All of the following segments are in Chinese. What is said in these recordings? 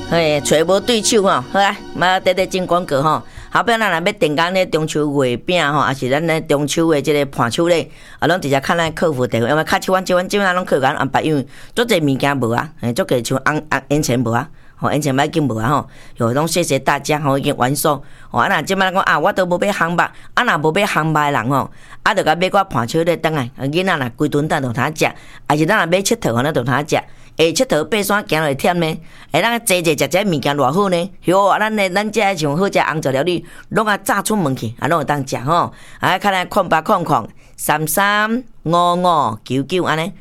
嘿，找无对手吼，好啊，马短短进广告吼。后壁咱若要订讲咧中秋月饼吼，还是咱咧中秋的即个盘手咧，啊，拢直接看咱客服电话，因为卡手阮即摆拢客服安排，因为足侪物件无啊，足个像烟钱无啊。吼，以前买紧无啊吼，有拢谢谢大家吼，已经完售。吼，啊，若即摆讲啊，我都无买烘肉，啊，若无买烘肉的人吼，啊，着甲买个盘手咧等来，囡仔若规顿等着通食，还是咱若买佚佗，咱着通食。佚佗爬山行落会忝呢，咱坐坐食物件偌好呢。哟，咱这像好食红枣料理，拢啊炸出门去，啊，拢会当食吼。啊，看咱0800335599安尼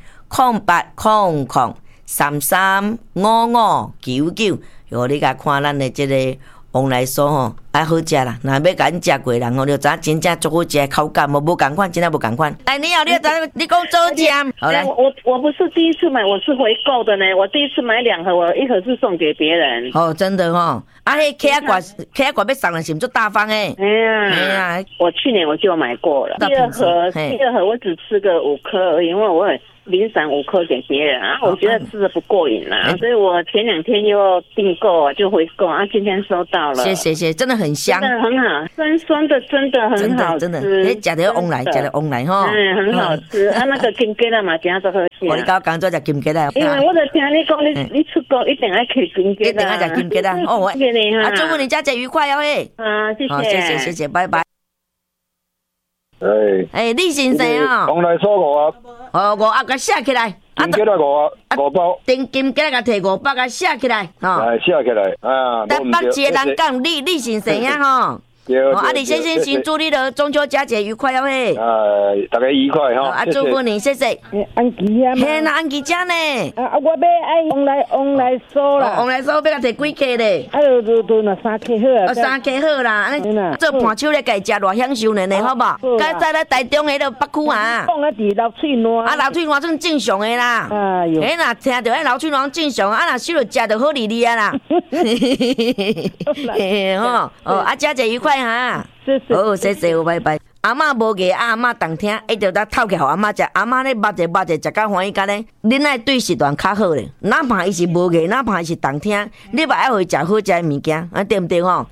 ，0800335599。哟，你甲看咱的即个往来所吼，爱好食啦。若要甲恁食过人吼，就知真正足好食，口感无共款，真正无共款。来，你好，你讲周家，好来， 我不是第一次买，我是回购的呢。我第一次买2盒，我1盒是送给别人。 哦，真的哦。啊，迄客仔罐要送人是不是大方诶？ 哎呀，我去年我就买过了。第二盒我只吃个5颗而已，因为我很零散5颗给别人啊，我觉得吃的不过瘾啦，所以我前2天又订购啊，就回购啊，今天收到了。 谢谢，真的很香， 真的很好，酸酸的，真的很好吃， 真的，食着往来吼， 很好吃啊。那个金桔啦嘛，真都好吃。 我你刚刚做只金桔啦， 因为我就听你讲，你出国一定要吃金桔啦， 一定要食金桔啦。哦，我祝福你佳节愉快哦嘿。 啊，谢谢， 拜拜。李先生哦， 往来所5盒。 哦，5盒甲写起来。 金桔啊5包。 订金桔甲摕5包甲写起来。 来写起来啊。 台北市的人讲李先生呀吼。啊，李先生，先祝你的中秋佳节愉快哦嘿！ 大家愉快哈！ 啊，祝福你，谢谢。 安吉啊， 嘿，那安吉家呢？ 我要爱往来收啦， 往来收要甲摕几克咧？ 都那3克好啊 ，3克好啦。做盘手咧，家食偌享受呢，好无？甲在咧台中迄个北区啊。 讲啊，伫流水烂。 啊，流水烂算正常的啦。 哎哟。 嘿，若听着迄流水烂正常，啊，若收着食着好利利啊啦。嘿吼，啊，佳节愉快。哈，好，谢谢，拜拜。阿嬷无个，阿嬷当听，一直在透起互阿嬷食。阿嬷咧捌者，食甲欢喜甲咧。恁爱对时段较好咧，哪怕伊是无个，哪怕伊是当听，你嘛爱互伊食好食的物件，啊对不对吼？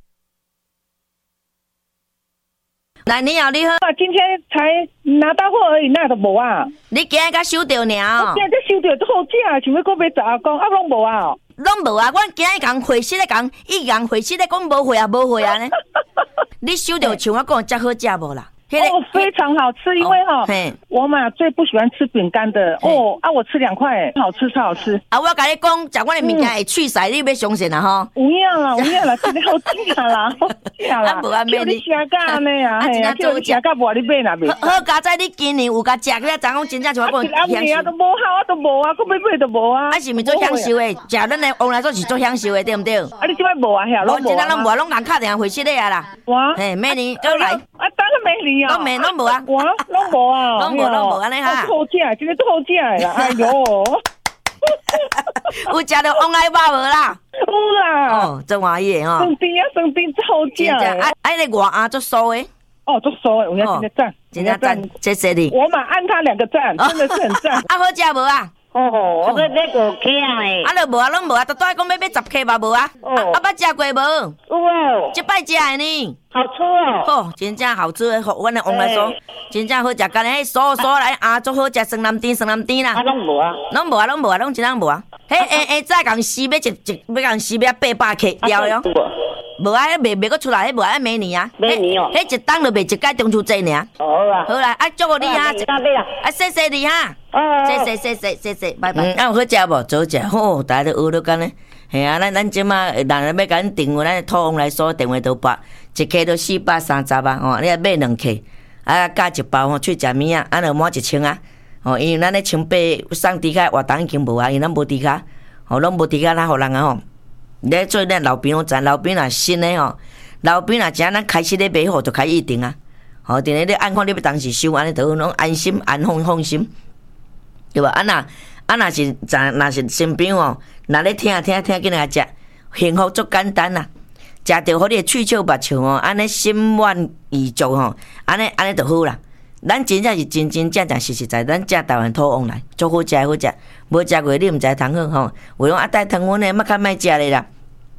来，你好，你好。 今天才拿到货而已，那都无啊。 你今日才收到呢？ 我今日才收到，都好食，想要搁买10啊公，拢无啊。 拢无啊！阮今日共回信咧，回信咧，讲无回啊，无回啊呢。你收到像我讲遮好食无啦？ 非常好吃，因为我嘛最不喜欢吃饼干的我吃2块，好吃超好吃。 啊，我甲你讲，食阮的物件会脆晒，你要相信啦吼。 有影啦，真的好吃啦，好吃啦。 无啊， 叫你食甲安尼啊，叫你食甲无你买啦袂。 好佳在你今年有甲食，你昨讲真正像我讲享受。都无好，我都无啊，搁要买都无啊。 啊，是毋是做享受的？食咱的往来说是做享受的，对毋对？ 啊，你即摆无啊？遐拢无。 真正拢无啊，拢共敲电话回信咧啊啦。 哇， 明年再来。 啊，当然明年啊。 拢无啊。 哇，拢无啊， 拢无安尼哈。 好食，真的好食啦！哎哟， 有食到往来肉无啦？ 有啦。 哦，真欢喜的吼。 酸甜好食的。 那个外鸭做酥的。 做酥的，有影真的赞， 谢谢你。 我嘛按他2个赞，真的是很赞。 啊，好食无啊？ 我要买5克诶。 啊，就无啊，拢无啊，都在讲要10克吧无啊？捌食过无？ 有哦。 即摆食的呢？ 好吃哦。 真正好吃的，阮的往来酥，真正好食。干迄酥来啊，足好食，酸南甜啦。 啊，拢无啊。 拢真正无啊。迄再共死要要共死要800克了哟。无啊，迄卖搁出来，迄无啊，明年啊。 明年哦。 迄一档就卖一届中秋节尔。 好啦。 好啦，啊，祝福你哈。啊，谢谢你哈。谢谢，拜拜。啊，有好食无？早食好，大家都学了干呢。嘿啊，咱即马人要甲咱订货，咱土往来所电话都拨，1克都430啊。你若买2克，啊加1包去食面啊，就满1000啊。因为咱咧1,800送猪脚，活动已经无啊，因为咱无猪脚，拢无猪脚，咱互人啊咧做咱老兵拢知，老兵若新的老兵若正咱开始咧买好就开预定啊。定咧你按看你要当时收，安尼就拢安心放心，对吧？若是新兵若咧听紧来食，幸福足简单啦。食着好你的喙笑目笑安尼心满意足安尼就好啦。咱真正是真实在，咱食台湾土往来，足好食，无食过你毋知通好为讲带糖分的，较莫食咧啦。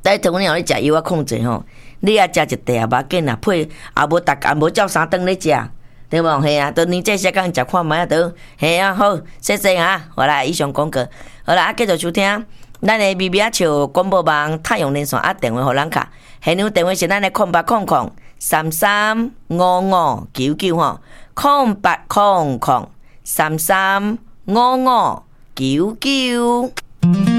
在台湾你食药啊控制吼，你也食一袋啊，无紧啊，配也无无照三顿咧食，对无？嘿啊，都年这些讲食看卖啊，都嘿啊好，谢谢啊，好啦，以上广告，好啦，继续收听咱的咪咪啊笑广播网太阳连线啊，电话互咱卡，现场电话是咱的0800335599吼，0800335599。